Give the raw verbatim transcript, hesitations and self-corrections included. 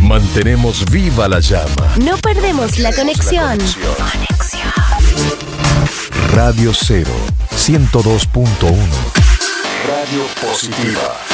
Mantenemos viva la llama. No perdemos la conexión. Conexión. Radio Cero, ciento dos punto uno. Radio Positiva.